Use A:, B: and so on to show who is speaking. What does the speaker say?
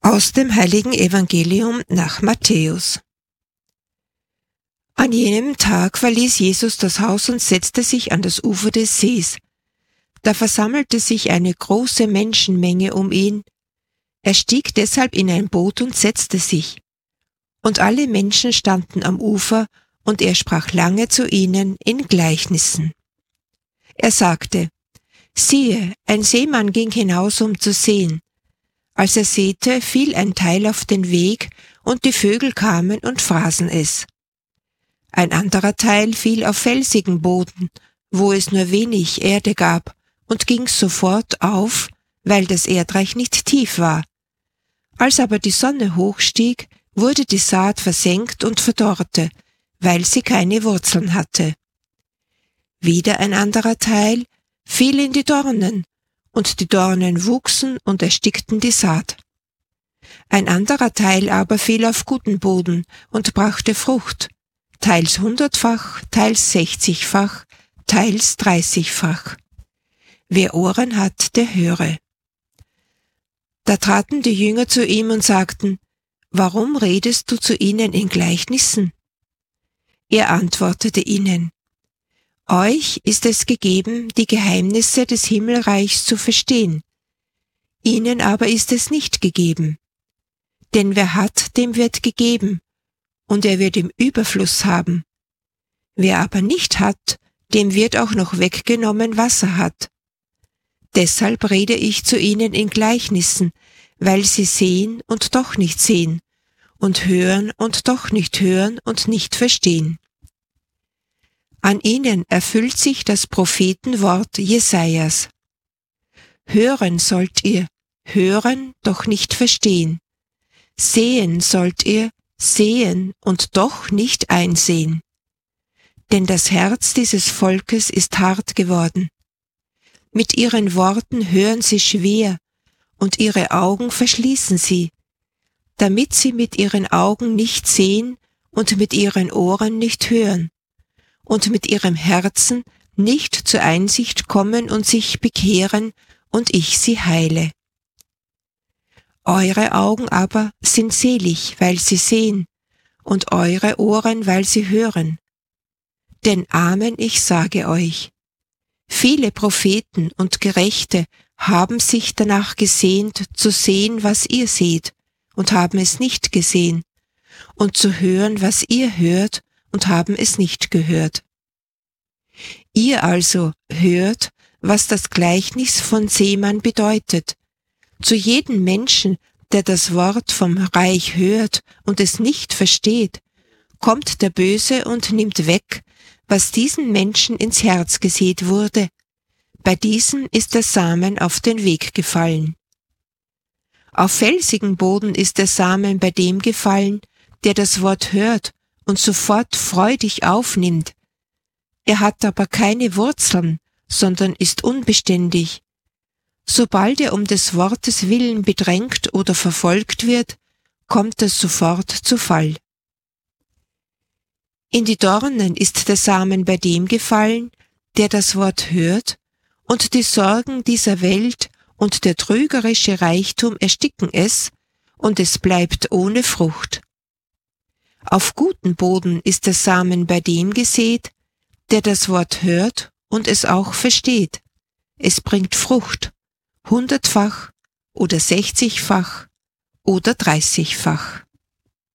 A: Aus dem Heiligen Evangelium nach Matthäus. An jenem Tag verließ Jesus das Haus und setzte sich an das Ufer des Sees. Da versammelte sich eine große Menschenmenge um ihn. Er stieg deshalb in ein Boot und setzte sich. Und alle Menschen standen am Ufer, und er sprach lange zu ihnen in Gleichnissen. Er sagte: Siehe, ein Seemann ging hinaus, um zu säen. Als er säte, fiel ein Teil auf den Weg, und die Vögel kamen und fraßen es. Ein anderer Teil fiel auf felsigen Boden, wo es nur wenig Erde gab, und ging sofort auf, weil das Erdreich nicht tief war. Als aber die Sonne hochstieg, wurde die Saat versenkt und verdorrte, weil sie keine Wurzeln hatte. Wieder ein anderer Teil fiel in die Dornen, und die Dornen wuchsen und erstickten die Saat. Ein anderer Teil aber fiel auf guten Boden und brachte Frucht, teils 100-fach, teils 60-fach, teils 30-fach. Wer Ohren hat, der höre. Da traten die Jünger zu ihm und sagten: Warum redest du zu ihnen in Gleichnissen? Er antwortete ihnen: Euch ist es gegeben, die Geheimnisse des Himmelreichs zu verstehen. Ihnen aber ist es nicht gegeben. Denn wer hat, dem wird gegeben, und er wird im Überfluss haben. Wer aber nicht hat, dem wird auch noch weggenommen, was er hat. Deshalb rede ich zu ihnen in Gleichnissen, weil sie sehen und doch nicht sehen, und hören und doch nicht hören und nicht verstehen. An ihnen erfüllt sich das Prophetenwort Jesajas. Hören sollt ihr, hören, doch nicht verstehen. Sehen sollt ihr, sehen und doch nicht einsehen. Denn das Herz dieses Volkes ist hart geworden. Mit ihren Worten hören sie schwer, und ihre Augen verschließen sie, damit sie mit ihren Augen nicht sehen und mit ihren Ohren nicht hören, und mit ihrem Herzen nicht zur Einsicht kommen und sich bekehren, und ich sie heile. Eure Augen aber sind selig, weil sie sehen, und eure Ohren, weil sie hören. Denn Amen, ich sage euch, viele Propheten und Gerechte haben sich danach gesehnt, zu sehen, was ihr seht, und haben es nicht gesehen, und zu hören, was ihr hört, und haben es nicht gehört. Ihr also hört, was das Gleichnis von Seemann bedeutet. Zu jedem Menschen, der das Wort vom Reich hört und es nicht versteht, kommt der Böse und nimmt weg, was diesen Menschen ins Herz gesät wurde. Bei diesem ist der Samen auf den Weg gefallen. Auf felsigen Boden ist der Samen bei dem gefallen, der das Wort hört und sofort freudig aufnimmt. Er hat aber keine Wurzeln, sondern ist unbeständig. Sobald er um des Wortes willen bedrängt oder verfolgt wird, kommt er sofort zu Fall. In die Dornen ist der Samen bei dem gefallen, der das Wort hört, und die Sorgen dieser Welt und der trügerische Reichtum ersticken es, und es bleibt ohne Frucht. Auf guten Boden ist der Samen bei dem gesät, der das Wort hört und es auch versteht. Es bringt Frucht, 100-fach oder 60-fach oder 30-fach.